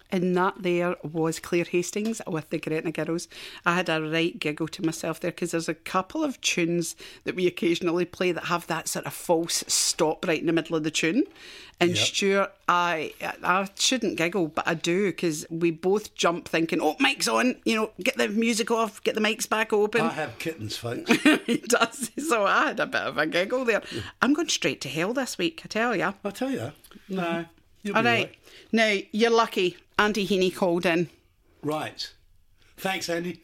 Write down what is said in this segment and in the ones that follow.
And that there was Claire Hastings with the Gretna Girls. I had a right giggle to myself there because there's a couple of tunes that we occasionally play that have that sort of false stop right in the middle of the tune. And Stuart, I shouldn't giggle, but I do, because we both jump thinking, oh, mic's on, get the music off, get the mics back open. I have kittens, folks. He does. So I had a bit of a giggle there. I'm going straight to hell this week, I tell you. I'll tell you. No, you'll All be right. Now, you're lucky. Andy Heaney called in. Right. Thanks, Andy.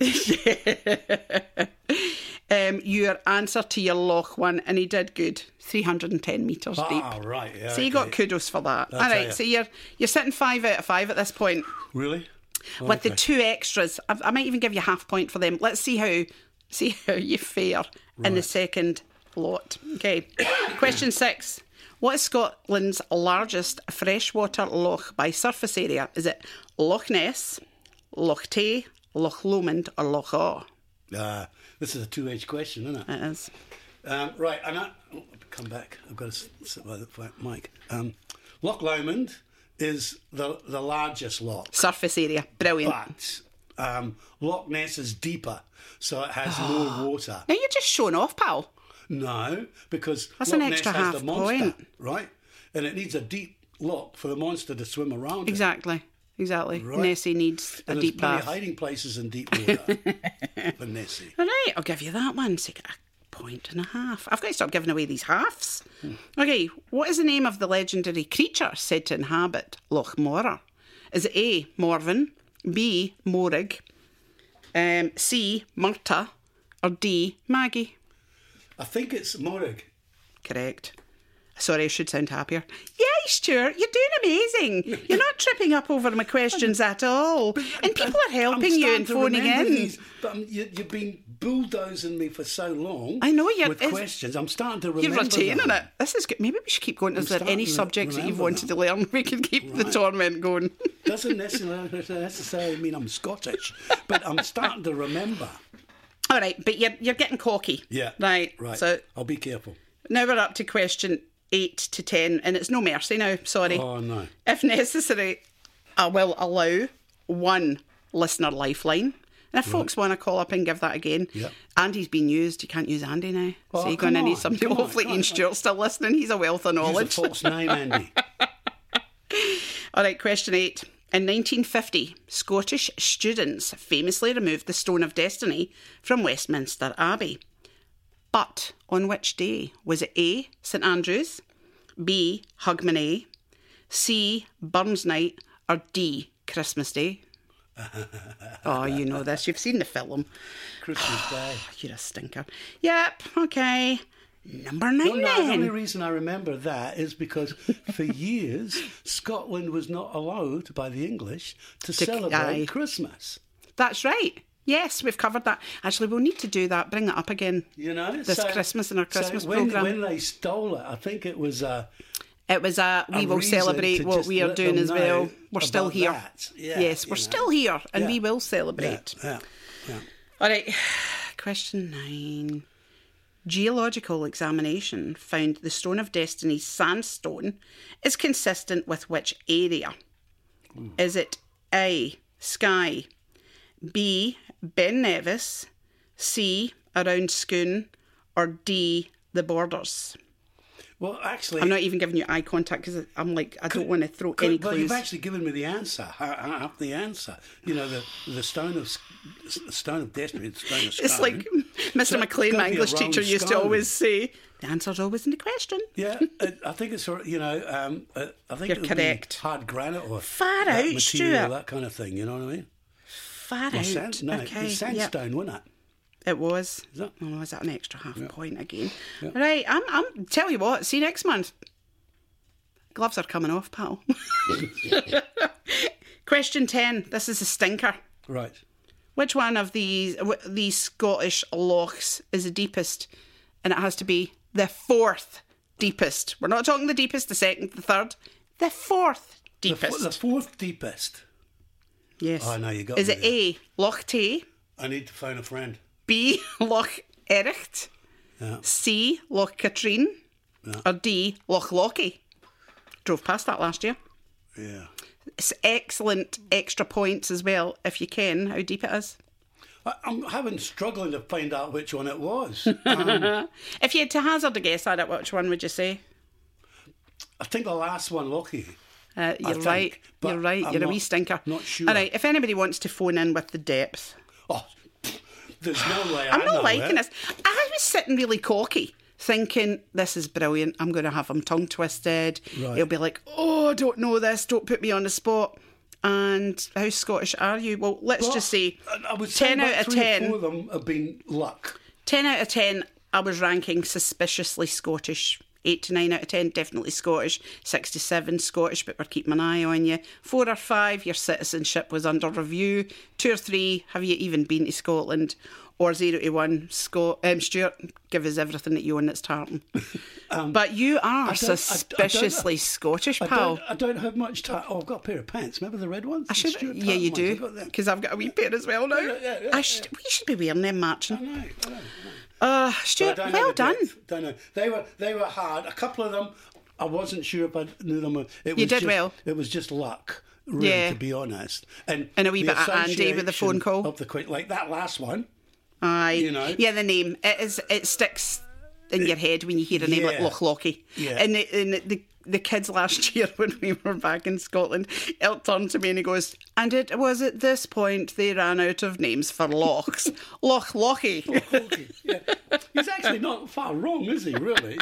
Your answer to your loch one, and he did good. 310 metres deep. Ah, right. Yeah, so you got kudos for that. I'll All tell right, you. so you're sitting 5 out of 5 at this point. Really? With the 2 extras. I might even give you half point for them. Let's see how you fare in the second lot. Okay. Question 6. What is Scotland's largest freshwater loch by surface area? Is it Loch Ness, Loch Tay, Loch Lomond or Loch Awe? This is a two-edged question, isn't it? It is. Right, come back. I've got to sit by the mic. Loch Lomond is the largest loch. Surface area. Brilliant. But Loch Ness is deeper, so it has more water. Now you're just showing off, pal. No, because That's Loch an Ness extra has half the monster, point. right? And it needs a deep loch for the monster to swim around. Exactly. Right. Nessie needs a And deep there's plenty bath. of hiding places in deep water for Nessie. All right, I'll give you that one. So you get a 1.5. I've got to stop giving away these halves. Okay, what is the name of the legendary creature said to inhabit Loch Morar? Is it A, Morven, B, Morig, C, Murta, or D, Maggie? I think it's Morig. Correct. Sorry, I should sound happier. Yay, Stuart, you're doing amazing. You're not tripping up over my questions at all. And people are helping you and phoning in. But you've been bulldozing me for so long. I know you're with questions. I'm starting to remember. You're retaining them. it. This is good. Maybe we should keep going. Is there any starting to subjects that you've remember wanted to learn? We can keep the torment going. Doesn't necessarily mean I'm Scottish, but I'm starting to remember. All right, but you're getting cocky. Yeah. Right. So I'll be careful. now we're up to question 8 to 10, and it's no mercy now. Sorry. Oh, no. If necessary, I will allow one listener lifeline. And if folks want to call up and give that again, Andy's been used. You can't use Andy now. Oh, so you're going to come need on, somebody. come on, Hopefully come on. Ian Stewart's still listening. He's a wealth of knowledge. Use a false name, Andy. All right, question 8. In 1950, Scottish students famously removed the Stone of Destiny from Westminster Abbey. But on which day? Was it A, St Andrews, B, Hogmanay, C, Burns Night, or D, Christmas Day? Oh, you know this. You've seen the film. Christmas Day. You're a stinker. Yep, okay. Number 9 No, the then. only reason I remember that is because for years Scotland was not allowed by the English to celebrate aye. Christmas. That's right. Yes, we've covered that. Actually, we'll need to do that. Bring that up again. You know, This Christmas in our Christmas when, programme. when they stole it, I think it was It was we will reason celebrate to what just we are let doing them as well. know We're still about here. that. Yeah, yes, we're you know. still here and Yeah. we will celebrate. Yeah. All right, question 9. Geological examination found the Stone of Destiny sandstone is consistent with which area? Is it A, Skye, B, Ben Nevis, C, around Scone, or D, the borders? Well, actually, I'm not even giving you eye contact because I'm like, I don't want to throw any But clues. you've actually given me the answer. I have the answer. You know, the stone of destiny, the stone of It's Scone. like Mr. So McLean, it's my gotta be English a teacher, round used to scone. always say, the answer's always in the question. Yeah, I think it's I think You're it would correct. be hard granite or Far that out, material, Stuart. that kind of thing. You know what I mean? Far Or out. no, Okay, it's sandstone, wasn't it? It was. Is that- Oh, is that an extra half point again? Yeah. Right, I'm tell you what, see you next month. Gloves are coming off, pal. Question 10. This is a stinker. Right. Which one of these Scottish lochs is the deepest? And it has to be the 4th deepest. We're not talking the deepest, the 2nd, the 3rd. The 4th deepest. The fourth deepest. Yes. Oh, no, you got Is me it there. A, Loch Tay, I need to phone a friend. B, Loch Ericht, Yeah. C, Loch Katrine, or D, Loch Lockie? Drove past that last year. Yeah. It's excellent extra points as well, if you can, how deep it is. I'm struggling to find out which one it was. If you had to hazard a guess at it, which one would you say? I think the last one, Lucky. You're right. You're right. You're a wee stinker. Not sure. All right, if anybody wants to phone in with the depth. Oh, there's no way. I'm not liking this. I was sitting really cocky, thinking, this is brilliant. I'm going to have him tongue twisted. Right. He'll be like, oh, I don't know this. Don't put me on the spot. And how Scottish are you? Well, let's just say I would 10 say out of 3 or 10. 4 of them have been luck. 10 out of 10, I was ranking suspiciously Scottish. 8 to 9 out of 10, definitely Scottish. 6 to 7, Scottish, but we're keeping an eye on you. 4 or 5, your citizenship was under review. 2 or 3, have you even been to Scotland? Or 0 to 1, Stuart, give us everything that you own that's tartan. But you are suspiciously Scottish, pal. I don't have much time. Oh, I've got a pair of pants. Remember the red ones? Yeah, you do. Because I've got a wee pair as well now. Yeah. We should be wearing them marching. I know. Stuart, well done. Don't know. They were hard. A couple of them, I wasn't sure if I knew them. It was You did well. It was just luck, really, to be honest. And a wee bit of Andy with the phone call. Of the like that last one. Aye. You know? Yeah, the name. It sticks in your head when you hear a name like Loch Lochy. Yeah. And the kids last year when we were back in Scotland, El turned to me and he goes, and it was at this point they ran out of names for lochs. Loch Lochy. Yeah. He's actually not far wrong, is he, really?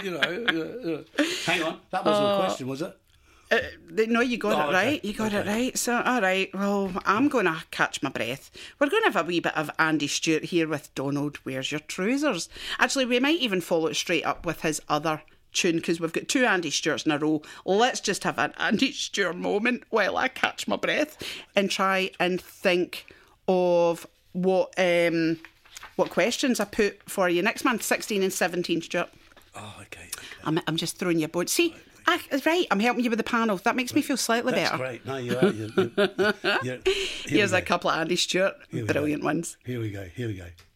Hang on, that wasn't a question, was it? No, you got it right. Okay. You got it right. So, all right. Well, I'm going to catch my breath. We're going to have a wee bit of Andy Stewart here with Donald, Where's Your Trousers? Actually, we might even follow it straight up with his other tune because we've got 2 Andy Stewarts in a row. Let's just have an Andy Stewart moment while I catch my breath and try and think of what questions I put for you next month, 16 and 17, Stuart. Oh, okay. I'm just throwing you a bone. See, right, I'm helping you with the panel. That makes me feel slightly better. That's great. No, you are. Here's a couple of Andy Stewart brilliant ones. Here we go.